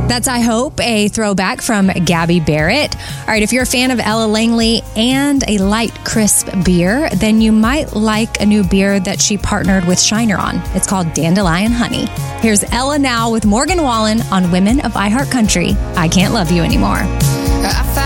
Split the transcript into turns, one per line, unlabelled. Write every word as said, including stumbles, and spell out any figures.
That's, I hope, a throwback from Gabby Barrett. All right, if you're a fan of Ella Langley and a light, crisp beer, then you might like a new beer that she partnered with Shiner on. It's called Dandelion Honey. Here's Ella now with Morgan Wallen on Women of iHeart Country. I Can't Love You Anymore.
I